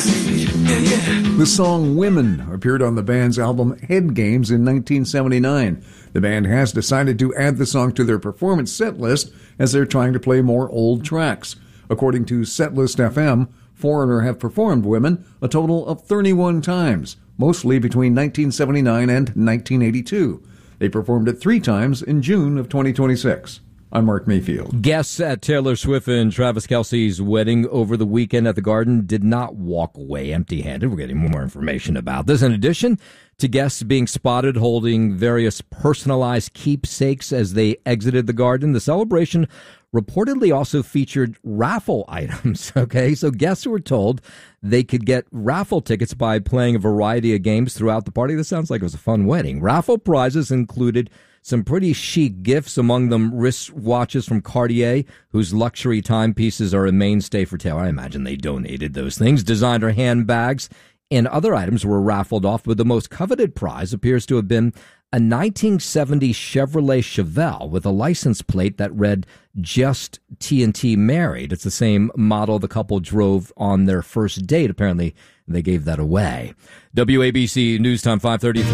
The song Women appeared on the band's album Head Games in 1979. The band has decided to add the song to their performance set list as they're trying to play more old tracks. According to Setlist FM, Foreigner have performed Women a total of 31 times, mostly between 1979 and 1982. They performed it 3 times in June of 2026. I'm Mark Mayfield. Guests at Taylor Swift and Travis Kelce's wedding over the weekend at the Garden did not walk away empty-handed. We're getting more information about this. In addition to guests being spotted holding various personalized keepsakes as they exited the Garden, the celebration reportedly also featured raffle items. Okay, so guests were told they could get raffle tickets by playing a variety of games throughout the party. This sounds like it was a fun wedding. Raffle prizes included some pretty chic gifts, among them wristwatches from Cartier, whose luxury timepieces are a mainstay for Taylor. I imagine they donated those things. Designer handbags and other items were raffled off, but the most coveted prize appears to have been a 1970 Chevrolet Chevelle with a license plate that read "Just TNT Married." It's the same model the couple drove on their first date. Apparently, they gave that away. WABC News Time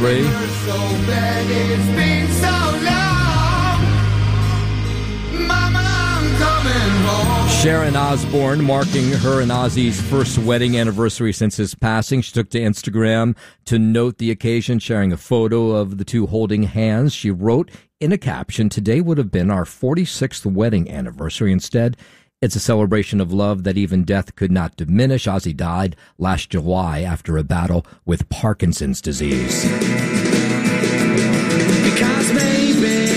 533. Sharon Osbourne marking her and Ozzy's first wedding anniversary since his passing. She took to Instagram to note the occasion, sharing a photo of the two holding hands. She wrote in a caption, "Today would have been our 46th wedding anniversary. Instead, it's a celebration of love that even death could not diminish." Ozzy died last July after a battle with Parkinson's disease. Because maybe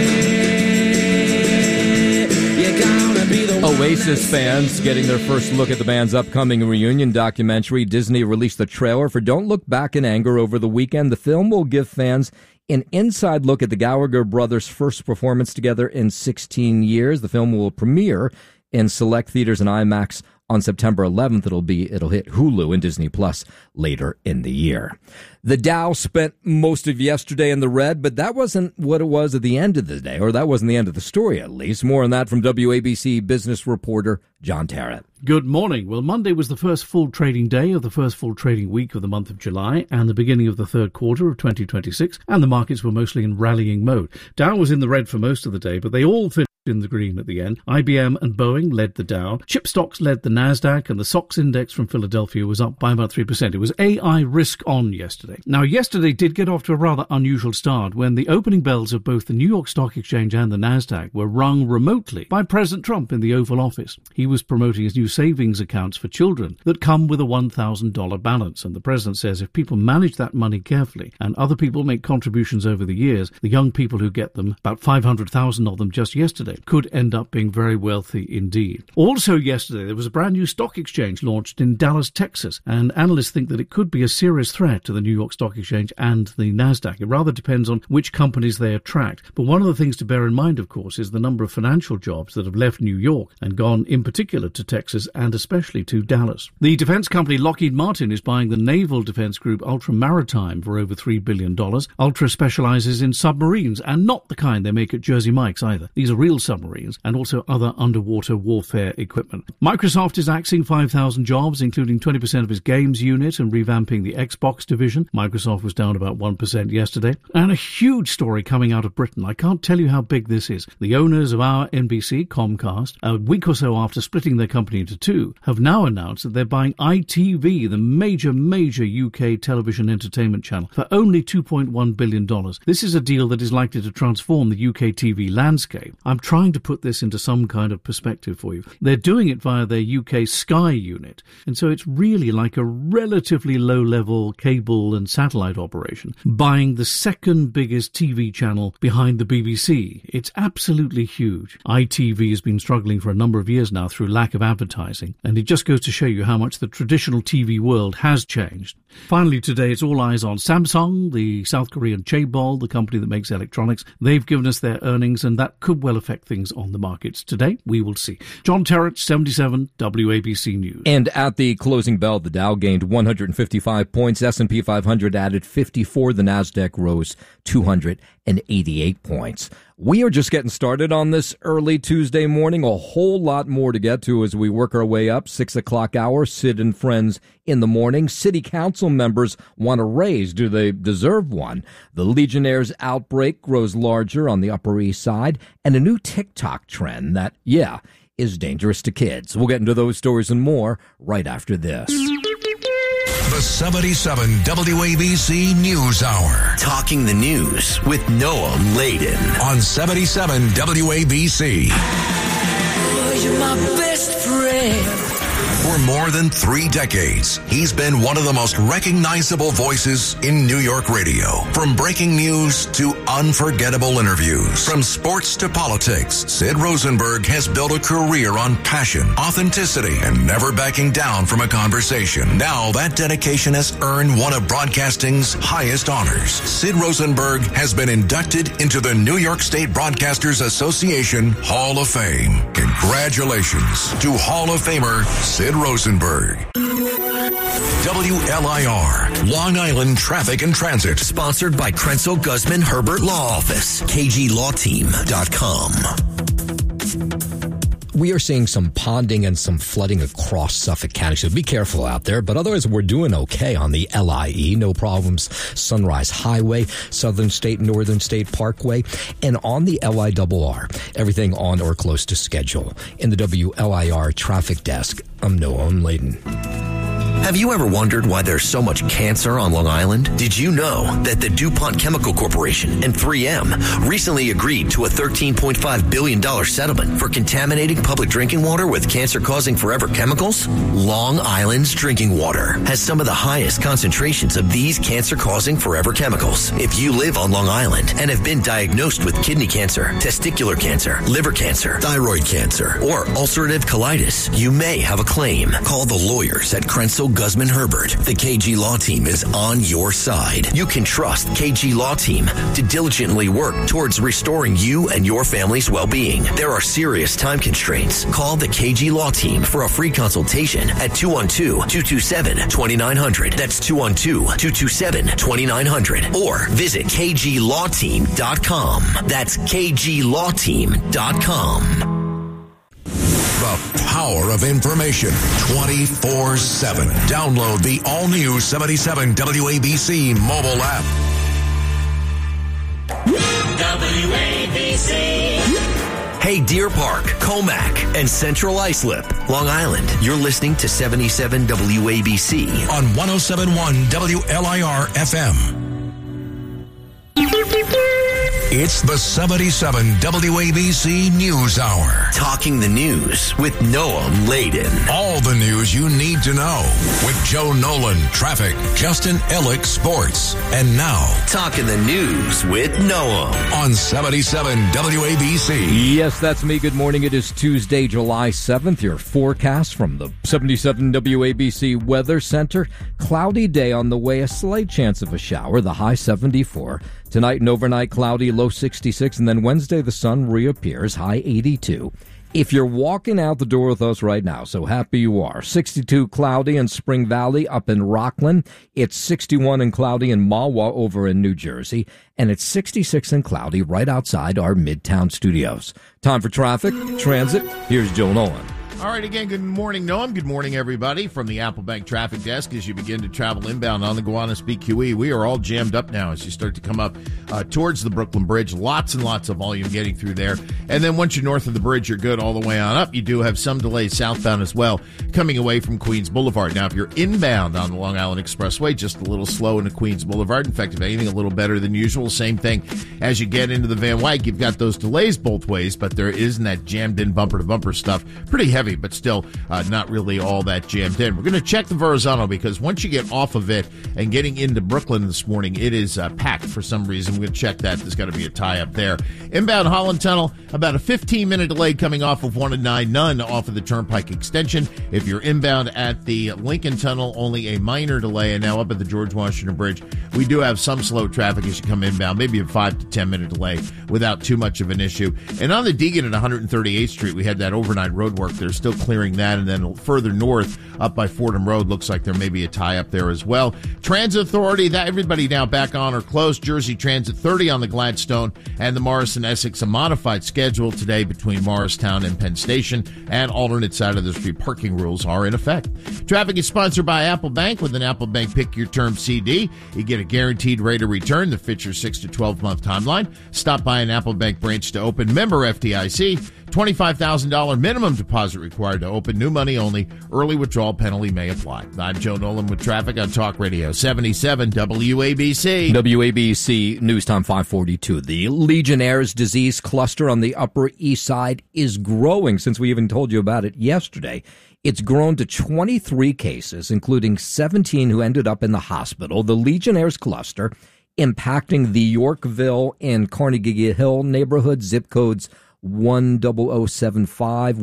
Oasis fans getting their first look at the band's upcoming reunion documentary. Disney released the trailer for Don't Look Back in Anger over the weekend. The film will give fans an inside look at the Gallagher brothers' first performance together in 16 years. The film will premiere in select theaters and IMAX on September 11th. It'll hit Hulu and Disney Plus later in the year. The Dow spent most of yesterday in the red, but that wasn't what it was at the end of the day, or that wasn't the end of the story, at least. More on that from WABC business reporter John Tarrant. Good morning. Well, Monday was the first full trading day of the first full trading week of the month of July and the beginning of the third quarter of 2026, and the markets were mostly in rallying mode. Dow was in the red for most of the day, but they all finished in the green at the end. IBM and Boeing led the Dow. Chip stocks led the Nasdaq, and the SOX index from Philadelphia was up by about 3%. It was AI risk on yesterday. Now, yesterday did get off to a rather unusual start when the opening bells of both the New York Stock Exchange and the Nasdaq were rung remotely by President Trump in the Oval Office. He was promoting his new savings accounts for children that come with a $1,000 balance, and the president says if people manage that money carefully and other people make contributions over the years, the young people who get them, about 500,000 of them just yesterday, could end up being very wealthy indeed. Also yesterday, there was a brand new stock exchange launched in Dallas, Texas, and analysts think that it could be a serious threat to the New York Stock Exchange and the Nasdaq. It rather depends on which companies they attract. But one of the things to bear in mind, of course, is the number of financial jobs that have left New York and gone in particular to Texas and especially to Dallas. The defense company Lockheed Martin is buying the naval defense group Ultra Maritime for over $3 billion. Ultra specializes in submarines, and not the kind they make at Jersey Mike's either. These are real submarines and also other underwater warfare equipment. Microsoft is axing 5,000 jobs, including 20% of its games unit, and revamping the Xbox division. Microsoft was down about 1% yesterday. And a huge story coming out of Britain. I can't tell you how big this is. The owners of our NBC, Comcast, a week or so after splitting their company into two, have now announced that they're buying ITV, the major UK television entertainment channel, for only $2.1 billion. This is a deal that is likely to transform the UK TV landscape. I'm trying to put this into some kind of perspective for you. They're doing it via their UK Sky unit, and so it's really like a relatively low-level cable and satellite operation, buying the second biggest TV channel behind the BBC. It's absolutely huge. ITV has been struggling for a number of years now through lack of advertising, and it just goes to show you how much the traditional TV world has changed. Finally today, it's all eyes on Samsung, the South Korean chaebol, the company that makes electronics. They've given us their earnings, and that could well affect things on the markets today. We will see. John Terrett, 77 WABC News. And at the closing bell, the Dow gained 155 points. S&P 500 added 54. The Nasdaq rose 288 points. We are just getting started on this early Tuesday morning. A whole lot more to get to as we work our way up. 6 o'clock hour, Sid and Friends in the morning. City council members want a raise. Do they deserve one? The Legionnaires' outbreak grows larger on the Upper East Side. And a new TikTok trend that, is dangerous to kids. We'll get into those stories and more right after this. The 77 WABC News Hour. Talking the news with Noam Laden. On 77 WABC. Oh, you're my best friend. For more than 3 decades, he's been one of the most recognizable voices in New York radio. From breaking news to unforgettable interviews, from sports to politics, Sid Rosenberg has built a career on passion, authenticity, and never backing down from a conversation. Now that dedication has earned one of broadcasting's highest honors. Sid Rosenberg has been inducted into the New York State Broadcasters Association Hall of Fame. Congratulations to Hall of Famer Sid Rosenberg. WLIR, Long Island Traffic and Transit. Sponsored by Krenzel Guzman Herbert Law Office. KGLawTeam.com. We are seeing some ponding and some flooding across Suffolk County, so be careful out there. But otherwise, we're doing okay on the LIE. No problems. Sunrise Highway, Southern State, Northern State Parkway. And on the LIRR, everything on or close to schedule. In the WLIR traffic desk, I'm Noam Laden. Have you ever wondered why there's so much cancer on Long Island? Did you know that the DuPont Chemical Corporation and 3M recently agreed to a $13.5 billion settlement for contaminating public drinking water with cancer-causing forever chemicals? Long Island's drinking water has some of the highest concentrations of these cancer-causing forever chemicals. If you live on Long Island and have been diagnosed with kidney cancer, testicular cancer, liver cancer, thyroid cancer, or ulcerative colitis, you may have a claim. Call the lawyers at Krenzel Guzman Herbert. The KG Law Team is on your side. You can trust KG Law Team to diligently work towards restoring you and your family's well-being. There are serious time constraints. Call the KG Law Team for a free consultation at 212-227-2900. That's 212-227-2900. Or visit KGLawTeam.com. That's KGLawTeam.com. The power of information 24/7. Download the all-new 77 WABC mobile app. WABC. Hey, Deer Park, Comac, and Central Islip, Long Island. You're listening to 77 WABC On 107.1 WLIR FM. It's the 77 WABC News Hour. Talking the news with Noam Laden. All the news you need to know with Joe Nolan, traffic, Justin Ellick, sports. And now, Talking the news with Noam on 77 WABC. Yes, that's me. Good morning. It is Tuesday, July 7th. Your forecast from the 77 WABC Weather Center. Cloudy day on the way. A slight chance of a shower. The high 74. Tonight and overnight cloudy, low 66, and then Wednesday the sun reappears, high 82. If you're walking out the door with us right now, so happy you are. 62 cloudy in Spring Valley up in Rockland. It's 61 and cloudy in Mahwah over in New Jersey. And it's 66 and cloudy right outside our Midtown studios. Time for traffic, transit. Here's Joe Nolan. All right, again, good morning, Noam. Good morning, everybody, from the Applebank Traffic Desk. As you begin to travel inbound on the Gowanus BQE, we are all jammed up now as you start to come up towards the Brooklyn Bridge. Lots and lots of volume getting through there. And then once you're north of the bridge, you're good all the way on up. You do have some delays southbound as well, coming away from Queens Boulevard. Now, if you're inbound on the Long Island Expressway, just a little slow into Queens Boulevard. In fact, if anything, a little better than usual. Same thing as you get into the Van Wyck. You've got those delays both ways, but there isn't that jammed-in bumper-to-bumper stuff. Pretty heavy, but still not really all that jammed in. We're going to check the Verrazano because once you get off of it and getting into Brooklyn this morning, it is packed for some reason. We're going to check that. There's got to be a tie-up there. Inbound Holland Tunnel, about a 15-minute delay coming off of 109, none off of the Turnpike Extension. If you're inbound at the Lincoln Tunnel, only a minor delay. And now up at the George Washington Bridge, we do have some slow traffic as you come inbound, maybe a 5 to 10-minute delay without too much of an issue. And on the Deegan at 138th Street, we had that overnight road work. There's still clearing that. And then further north, up by Fordham Road, looks like there may be a tie-up there as well. Transit Authority, that everybody now back on or closed. Jersey Transit 30 on the Gladstone and the Morrison-Essex, a modified schedule today between Morristown and Penn Station, and alternate side of the street parking rules are in effect. Traffic is sponsored by Apple Bank. With an Apple Bank Pick Your Term CD, you get a guaranteed rate of return that fits your 6 to 12-month timeline. Stop by an Apple Bank branch to open. Member FDIC. $25,000 minimum deposit required to open. New money only. Early withdrawal penalty may apply. I'm Joe Nolan with traffic on Talk Radio 77 WABC. WABC News Time 542. The Legionnaire's disease cluster on the Upper East Side is growing since we even told you about it yesterday. It's grown to 23 cases, including 17 who ended up in the hospital. The Legionnaire's cluster impacting the Yorkville and Carnegie Hill neighborhood, zip codes 10075,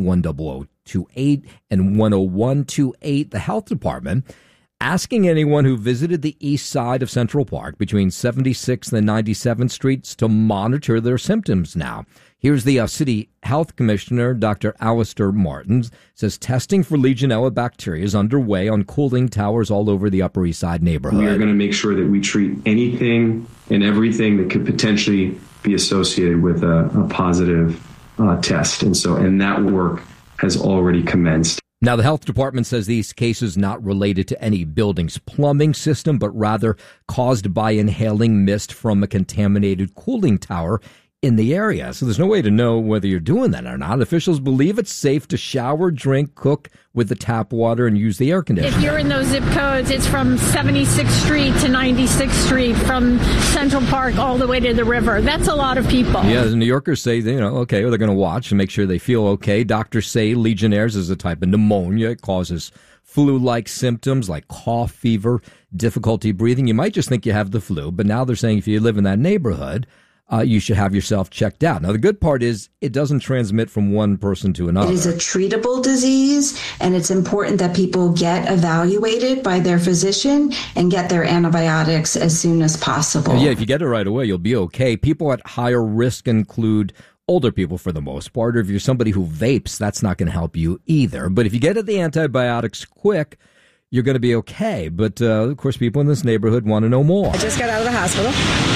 10028, and 10128. The health department asking anyone who visited the east side of Central Park between 76th and 97th Streets to monitor their symptoms now. Here's the city health commissioner, Dr. Alistair Martins, says testing for Legionella bacteria is underway on cooling towers all over the Upper East Side neighborhood. We are going to make sure that we treat anything and everything that could potentially be associated with a positive test. And that work has already commenced. Now, the health department says these cases not related to any building's plumbing system, but rather caused by inhaling mist from a contaminated cooling tower in the area. So there's no way to know whether you're doing that or not. Officials believe it's safe to shower, drink, cook with the tap water, and use the air conditioner. If you're in those zip codes, it's from 76th Street to 96th Street, from Central Park all the way to the river. That's a lot of people. Yeah, the New Yorkers say, they're going to watch and make sure they feel okay. Doctors say Legionnaire's is a type of pneumonia. It causes flu-like symptoms like cough, fever, difficulty breathing. You might just think you have the flu, but now they're saying if you live in that neighborhood, you should have yourself checked out. Now, the good part is it doesn't transmit from one person to another. It is a treatable disease, and it's important that people get evaluated by their physician and get their antibiotics as soon as possible. Yeah, if you get it right away, you'll be okay. People at higher risk include older people for the most part, or if you're somebody who vapes, that's not going to help you either. But if you get the antibiotics quick, you're going to be okay. But, of course, people in this neighborhood want to know more. I just got out of the hospital.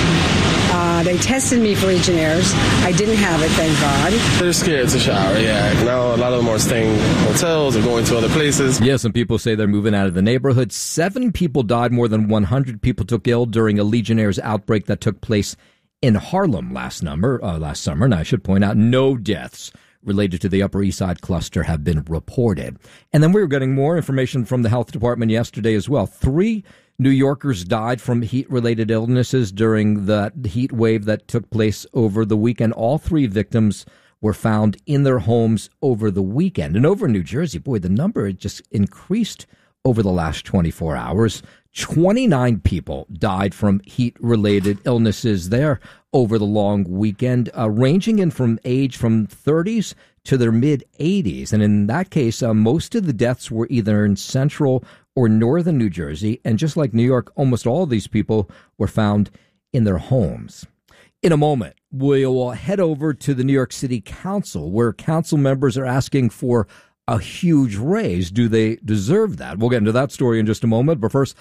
They tested me for Legionnaires. I didn't have it, thank God. They're scared to shower, yeah. Now a lot of them are staying in hotels or going to other places. Yeah, some people say they're moving out of the neighborhood. 7 people died. More than 100 people took ill during a Legionnaire's outbreak that took place in Harlem last summer. And I should point out, no deaths related to the Upper East Side cluster have been reported. And then we were getting more information from the health department yesterday as well. 3 New Yorkers died from heat-related illnesses during the heat wave that took place over the weekend. All 3 victims were found in their homes over the weekend. And over in New Jersey, boy, the number just increased over the last 24 hours. 29 people died from heat-related illnesses there over the long weekend, ranging in from age from 30s to their mid-80s. And in that case, most of the deaths were either in central or northern New Jersey. And just like New York, almost all of these people were found in their homes. In a moment, we'll head over to the New York City Council, where council members are asking for a huge raise. Do they deserve that? We'll get into that story in just a moment. But first,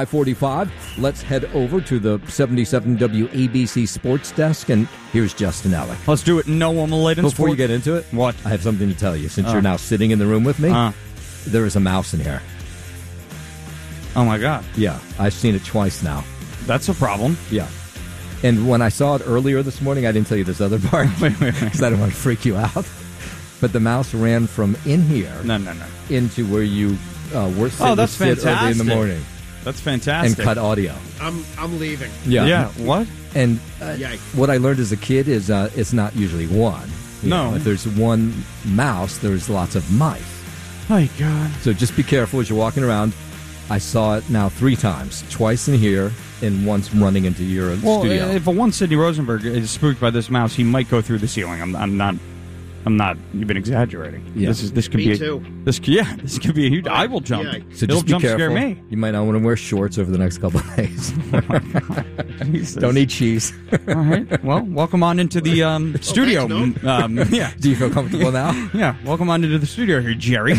5:45, let's head over to the 77 WABC Sports Desk, and here's Justin Ellick. Let's do it. No one will Before you get into it, what? I have something to tell you. Since you're now sitting in the room with me, there is a mouse in here. Oh, my God. Yeah, I've seen it twice now. That's a problem. Yeah. And when I saw it earlier this morning, I didn't tell you this other part because I don't want to freak you out. But the mouse ran from in here into where you were sitting that's fantastic. Early in the morning. That's fantastic. And cut audio. I'm leaving. Yeah. What? And what I learned as a kid is it's not usually one. You know, if there's one mouse, there's lots of mice. My God. So just be careful as you're walking around. I saw it now 3 times, twice in here and once running into your studio. If a one Sidney Rosenberg is spooked by this mouse, he might go through the ceiling. I'm not I'm not even exaggerating. Yeah. This could Me be too. This could be a huge. I will jump. Yeah. So It'll just be jump careful. scare me. You might not want to wear shorts over the next couple of days. Jesus. Don't eat cheese. All right. Well, welcome on into the studio. Yeah. Do you feel comfortable now? Yeah. Welcome on into the studio here, Jerry.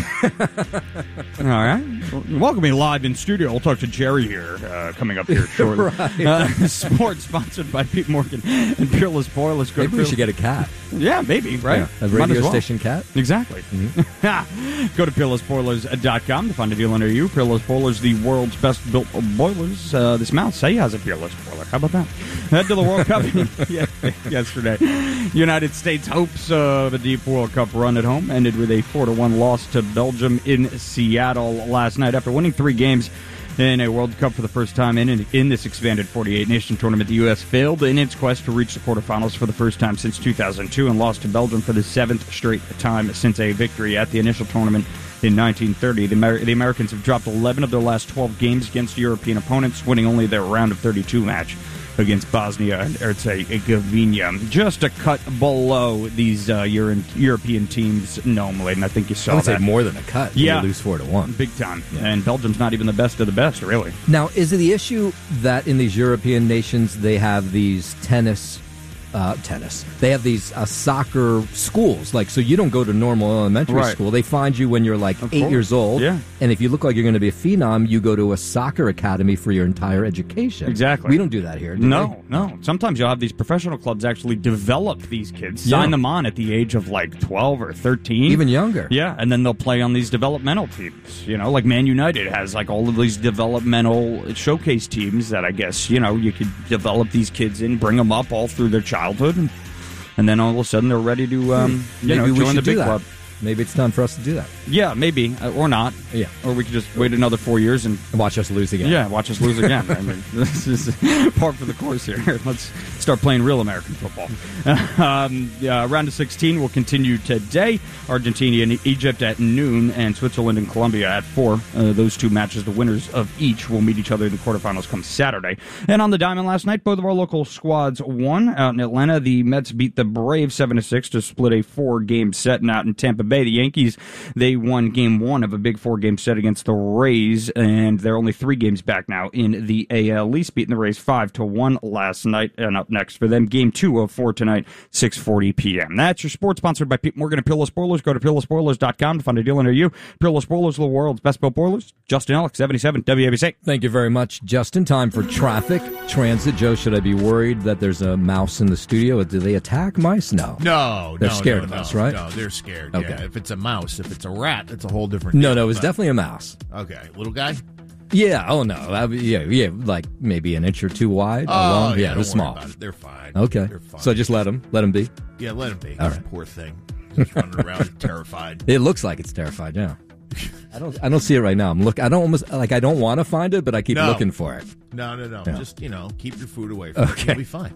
All right. Welcome me live in studio. We'll talk to Jerry here coming up here shortly. Right. Sports sponsored by Pete Morgan and Peerless Boilers. Maybe we should get a cat. Yeah, maybe, right? Yeah, a Might as radio well. station cat. Exactly. Go to PeerlessBoilers.com to find a dealer near you. Peerless Boilers, the world's best built boilers. This mouse say has a Peerless boiler. How about that? Head to the World Cup yesterday. United States hopes of a deep World Cup run at home ended with a 4-1 loss to Belgium in Seattle last night. After winning 3 games in a World Cup for the first time in this expanded 48-nation tournament, the U.S. failed in its quest to reach the quarterfinals for the first time since 2002 and lost to Belgium for the 7th straight time since a victory at the initial tournament in 1930. The Americans have dropped 11 of their last 12 games against European opponents, winning only their round of 32 match against Bosnia and Herzegovina. Just a cut below these European teams normally, and I think you saw I would that. say more than a cut. Yeah. You lose 4-1. Big time. Yeah. And Belgium's not even the best of the best, really. Now, is it the issue that in these European nations they have these tennis? They have these soccer schools. Like, so you don't go to normal elementary school. They find you when you're like 8 years old. Yeah. And if you look like you're going to be a phenom, you go to a soccer academy for your entire education. Exactly. We don't do that here. Do No. Sometimes you'll have these professional clubs actually develop these kids, sign them on at the age of like 12 or 13. Even younger. Yeah, and then they'll play on these developmental teams. You know, like Man United has like all of these developmental showcase teams that I guess, you know, you could develop these kids in, bring them up all through their childhood, and then all of a sudden they're ready to, join the big club. Maybe it's time for us to do that. Yeah, maybe. Or not. Yeah. Or we could just wait another 4 years and watch us lose again. Yeah, watch us lose again. I mean, this is part for the course here. Let's start playing real American football. Round of 16 will continue today. Argentina and Egypt at noon, and Switzerland and Colombia at 4. Those two matches, the winners of each, will meet each other in the quarterfinals come Saturday. And on the diamond last night, both of our local squads won. Out in Atlanta, the Mets beat the Braves 7-6 to split a 4-game set. And out in Tampa Bay, the Yankees, they won game 1 of a big 4-game set against the Rays, and they're only 3 games back now in the AL East, beating the Rays 5-1 last night. And up next for them, game 2 of 4 tonight, 6:40 p.m. That's your sports, sponsored by Pete Morgan and Peerless Boilers. Go to PeerlessBoilers.com to find a dealer near you. Peerless Boilers, the world's best built boilers. Justin Ellick, 77 WABC. Thank you very much, Justin. Time for traffic. Transit. Joe, should I be worried that there's a mouse in the studio? Do they attack mice? No. They're scared of us, right? No, they're scared. Okay. Yeah. If it's a mouse, if it's a rat, it's a whole different No, deal. it was definitely a mouse. Okay, little guy? Yeah, oh no. Yeah, like maybe an inch or 2 wide. Long. Yeah, it was don't worry small. about it. They're fine. Okay. They're fine. So just let him be. Yeah, let him be. All right. Poor thing. Just running around terrified. It looks like it's terrified, yeah. I don't see it right now. I don't want to find it, but I keep looking for it. No. Yeah. Just, keep your food away from it. You'll be fine.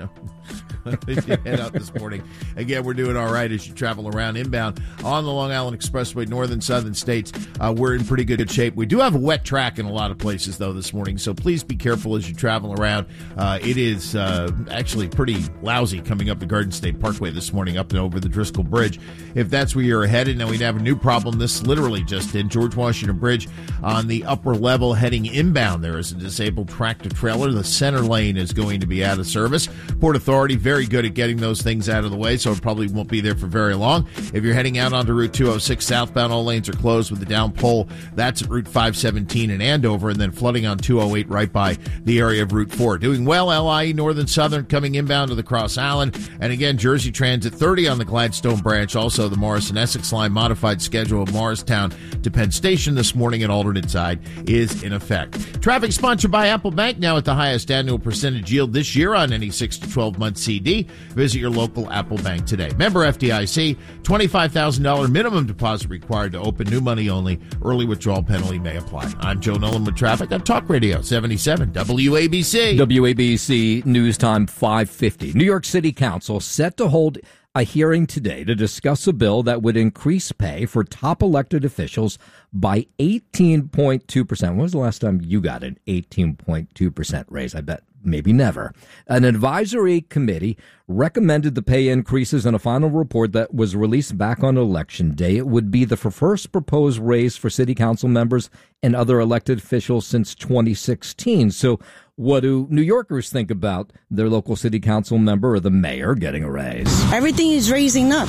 As you head out this morning. Again, we're doing all right as you travel around inbound on the Long Island Expressway, northern, southern states. We're in pretty good shape. We do have a wet track in a lot of places, though, this morning, so please be careful as you travel around. It is actually pretty lousy coming up the Garden State Parkway this morning up and over the Driscoll Bridge. If that's where you're headed, now we have a new problem. This literally just in. George Washington Bridge on the upper level heading inbound. There is a disabled tractor trailer. The center lane is going to be out of service. Port Authority, very good at getting those things out of the way, so it probably won't be there for very long. If you're heading out onto Route 206 southbound, all lanes are closed with the down pole. That's at Route 517 in Andover, and then flooding on 208 right by the area of Route 4. Doing well, LIE Northern Southern coming inbound to the Cross Island. And again, Jersey Transit 30 on the Gladstone branch. Also, the Morrison-Essex line modified schedule of Morristown to Penn Station this morning at alternate side is in effect. Traffic sponsored by Apple Bank, now at the highest annual percentage yield this year on any 6 to 12-month CD. Visit your local Apple Bank today. Member FDIC, $25,000 minimum deposit required to open, new money only. Early withdrawal penalty may apply. I'm Joe Nolan with traffic on Talk Radio 77 WABC. WABC News Time 5:50. New York City Council set to hold a hearing today to discuss a bill that would increase pay for top elected officials by 18.2%. When was the last time you got an 18.2% raise? I bet maybe never. An advisory committee recommended the pay increases in a final report that was released back on Election Day. It would be the first proposed raise for city council members and other elected officials since 2016. So what do New Yorkers think about their local city council member or the mayor getting a raise? Everything is raising up.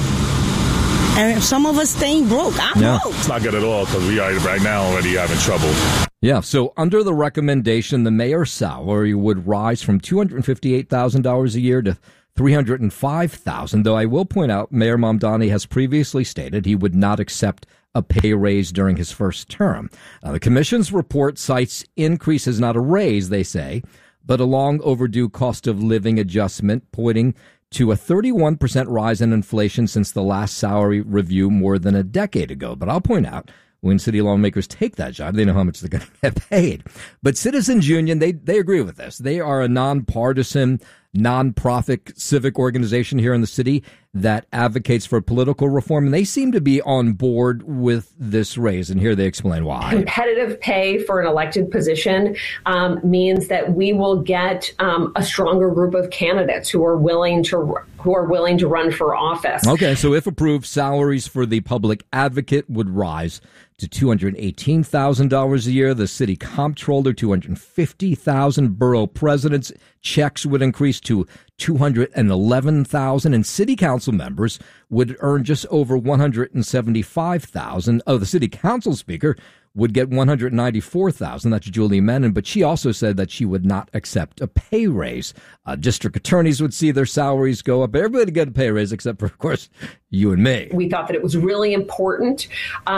And some of us staying broke. I'm broke. It's not good at all because we are right now already having trouble. Yeah, so under the recommendation, the mayor's salary would rise from $258,000 a year to $305,000, though I will point out Mayor Mamdani has previously stated he would not accept a pay raise during his first term. The commission's report cites increase as not a raise, they say, but a long overdue cost of living adjustment, pointing to a 31% rise in inflation since the last salary review more than a decade ago. But I'll point out, when city lawmakers take that job, they know how much they're going to get paid. But Citizens Union, they agree with this. They are a nonpartisan, nonprofit civic organization here in the city that advocates for political reform, and they seem to be on board with this raise, and here they explain why. Competitive pay for an elected position means that we will get a stronger group of candidates who are willing to run for office. Okay, so if approved, salaries for the public advocate would rise to $218,000 a year. The city comptroller, $250,000. Borough presidents' checks would increase to $211,000, and city council members would earn just over $175,000. Oh, the city council speaker would get $194,000. That's Julie Menon, but she also said that she would not accept a pay raise. District attorneys would see their salaries go up. Everybody would get a pay raise except for, of course, you and me. We thought that it was really important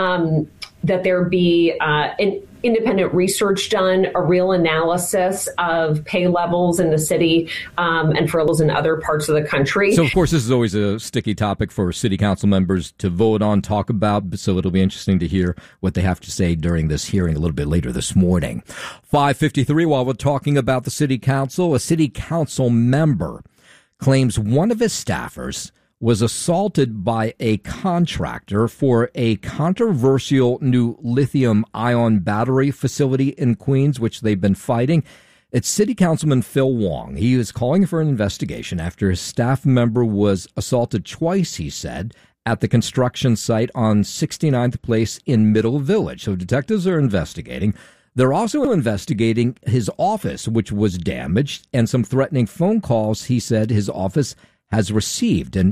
that there be an independent research done, a real analysis of pay levels in the city and for levels in other parts of the country. So, of course, this is always a sticky topic for city council members to vote on, talk about. So it'll be interesting to hear what they have to say during this hearing a little bit later this morning. 5:53, while we're talking about the city council, a city council member claims one of his staffers was assaulted by a contractor for a controversial new lithium-ion battery facility in Queens, which they've been fighting. It's City Councilman Phil Wong. He is calling for an investigation after his staff member was assaulted twice, he said, at the construction site on 69th Place in Middle Village. So detectives are investigating. They're also investigating his office, which was damaged, and some threatening phone calls he said his office has received. And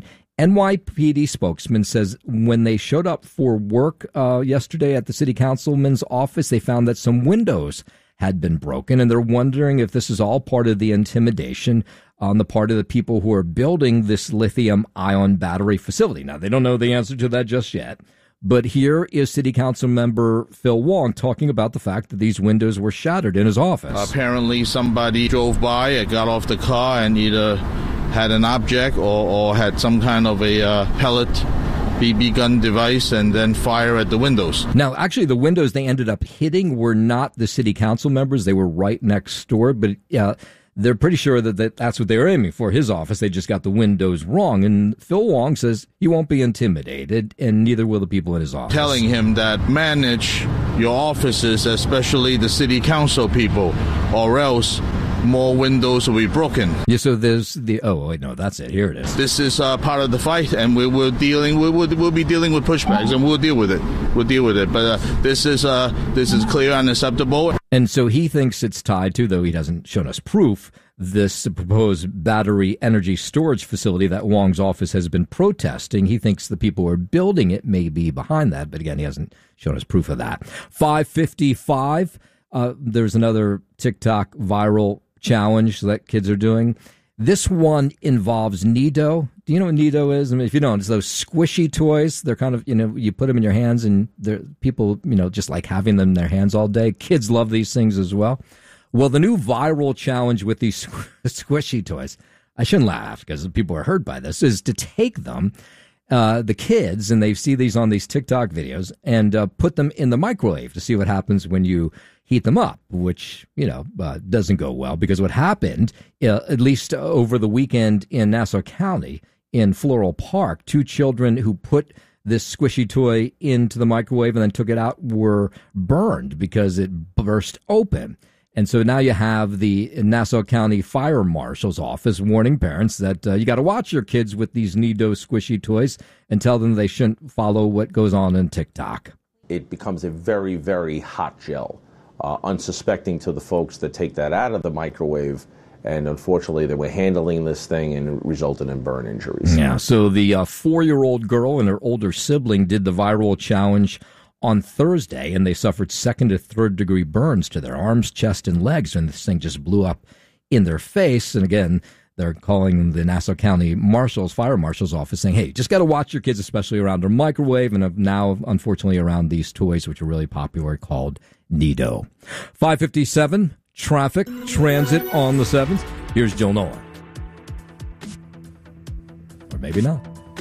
NYPD spokesman says when they showed up for work yesterday at the city councilman's office, they found that some windows had been broken, and they're wondering if this is all part of the intimidation on the part of the people who are building this lithium-ion battery facility. Now, they don't know the answer to that just yet, but here is City Council member Phil Wong talking about the fact that these windows were shattered in his office. Apparently, somebody drove by and got off the car and either had an object or had some kind of a pellet BB gun device and then fire at the windows. Now, actually, the windows they ended up hitting were not the city council members. They were right next door, but they're pretty sure that that's what they were aiming for, his office. They just got the windows wrong. And Phil Wong says he won't be intimidated, and neither will the people in his office. Telling him that manage your offices, especially the city council people, or else more windows will be broken. Yeah, so there's the, oh, wait, no, that's it. Here it is. This is part of the fight, and we'll be dealing with pushbacks, and we'll deal with it. But this is clear and unacceptable. And so he thinks it's tied to, though he hasn't shown us proof, this proposed battery energy storage facility that Wong's office has been protesting. He thinks the people who are building it may be behind that, but again, he hasn't shown us proof of that. 5:55, there's another TikTok viral challenge that kids are doing. This one involves Nido. Do you know what Nido is? I mean, if you don't, it's those squishy toys. They're kind of, you put them in your hands, and people, just like having them in their hands all day. Kids love these things as well. Well, the new viral challenge with these squishy toys, I shouldn't laugh because people are hurt by this, is to take them, the kids, and they see these on these TikTok videos, and put them in the microwave to see what happens when you heat them up, which, doesn't go well, because what happened, at least over the weekend in Nassau County, in Floral Park, 2 children who put this squishy toy into the microwave and then took it out were burned because it burst open. And so now you have the Nassau County Fire Marshal's Office warning parents that you got to watch your kids with these Nido squishy toys and tell them they shouldn't follow what goes on in TikTok. It becomes a very, very hot gel, unsuspecting to the folks that take that out of the microwave. And unfortunately, they were handling this thing and it resulted in burn injuries. Yeah, so the 4-year-old girl and her older sibling did the viral challenge on Thursday, and they suffered 2nd to 3rd degree burns to their arms, chest, and legs, and this thing just blew up in their face. And again, they're calling the Nassau County Fire Marshal's Office saying, hey, just got to watch your kids, especially around their microwave, and now, unfortunately, around these toys, which are really popular, called Nido. 5:57, traffic, transit on the 7th. Here's Jill Nolan. Or maybe not.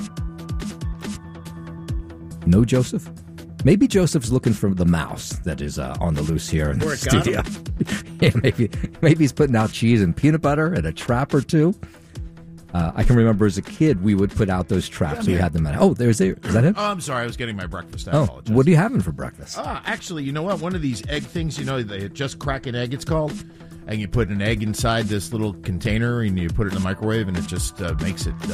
No Joseph? Maybe Joseph's looking for the mouse that is on the loose here in the studio. Yeah, maybe he's putting out cheese and peanut butter and a trap or two. I can remember as a kid we would put out those traps. We had them at. Oh, is that him? Oh, I'm sorry. I was getting my breakfast. I apologize. What are you having for breakfast? Actually, you know what? One of these egg things, they just crack an egg, it's called. And you put an egg inside this little container and you put it in the microwave and it just makes it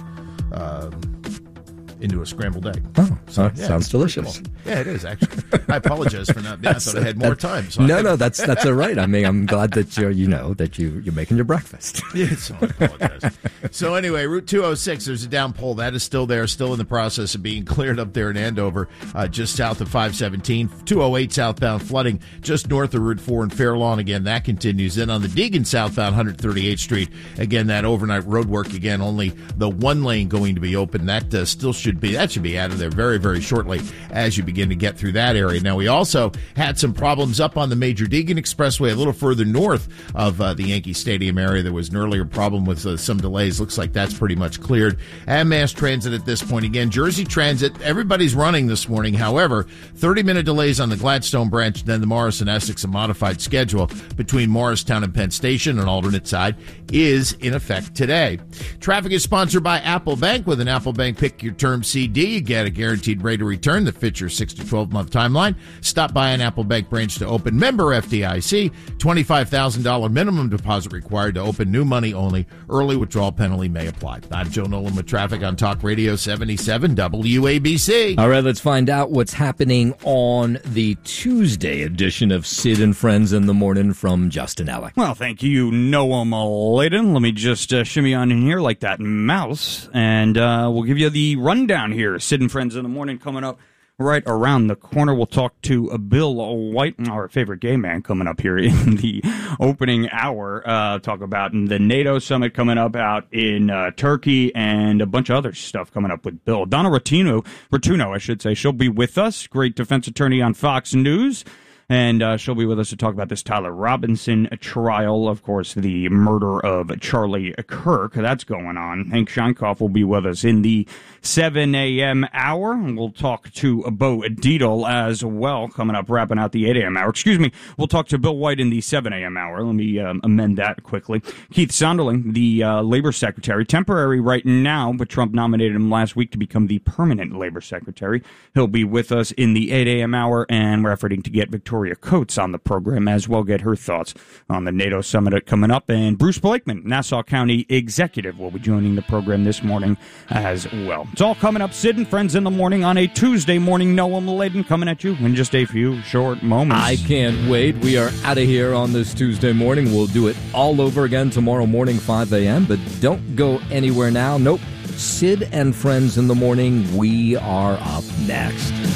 into a scrambled egg. Oh, sounds delicious. Cool. Yeah, it is, actually. I apologize for not being. I thought I had more time. So no, that's all right. I mean, I'm glad that you're making your breakfast. Yeah, so I apologize. So anyway, Route 206, there's a down pole. That is still there, still in the process of being cleared up there in Andover, just south of 517. 208 southbound flooding just north of Route 4 in Fair Lawn. Again, that continues. Then on the Deegan southbound 138th Street, again, that overnight road work, again, only the one lane going to be open. That should be out of there very, very shortly as you begin to get through that area. Now, we also had some problems up on the Major Deegan Expressway a little further north of the Yankee Stadium area. There was an earlier problem with some delays. Looks like that's pretty much cleared. And mass transit at this point. Again, Jersey Transit, everybody's running this morning. However, 30-minute delays on the Gladstone branch, then the Morris and Essex, a modified schedule between Morristown and Penn Station, an alternate side, is in effect today. Traffic is sponsored by Apple Bank. With an Apple Bank Pick Your Term CD, you get a guaranteed rate of return that fits your 6 to 12-month timeline. Stop by an Apple Bank branch to open. Member FDIC, $25,000 minimum deposit required to open. New money only. Early withdrawal penalty may apply. I'm Joe Nolan with traffic on Talk Radio 77 WABC. All right, let's find out what's happening on the Tuesday edition of Sid and Friends in the Morning from Justin Ellick. Well, thank you, Noam Laden. Let me just shimmy on in here like that mouse, and we'll give you the rundown here. Sid and Friends in the Morning coming up right around the corner. We'll talk to Bill White, our favorite gay man, coming up here in the opening hour. Talk about the NATO summit coming up out in Turkey and a bunch of other stuff coming up with Bill. Donna Rotuno, I should say. She'll be with us, great defense attorney on Fox News. And she'll be with us to talk about this Tyler Robinson trial. Of course, the murder of Charlie Kirk. That's going on. Hank Scheinkoff will be with us in the 7 a.m. hour. And we'll talk to Bo Dietl as well, coming up, wrapping out the 8 a.m. hour. Excuse me. We'll talk to Bill White in the 7 a.m. hour. Let me amend that quickly. Keith Sonderling, the labor secretary, temporary right now, but Trump nominated him last week to become the permanent labor secretary. He'll be with us in the 8 a.m. hour, and we're efforting to get Victoria Coates on the program as well, get her thoughts on the NATO summit coming up. And Bruce Blakeman, Nassau County executive, will be joining the program this morning as well. It's all coming up. Sid and Friends in the Morning on a Tuesday morning. Noam Laden coming at you in just a few short moments. I can't wait. We are out of here on this Tuesday morning. We'll do it all over again tomorrow morning, 5 a.m. But don't go anywhere now. Nope. Sid and Friends in the Morning. We are up next.